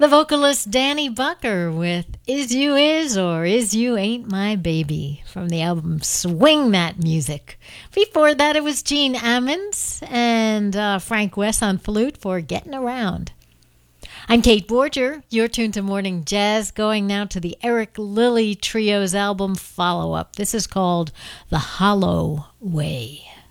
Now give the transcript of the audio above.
The vocalist Danny Bucker with Is You Is or Is You Ain't My Baby from the album Swing That Music. Before that, it was Gene Ammons and Frank West on flute for Getting Around. I'm Kate Borger. You're tuned to Morning Jazz, going now to the Eric Lilly Trio's album follow-up. This is called The Hollow Way.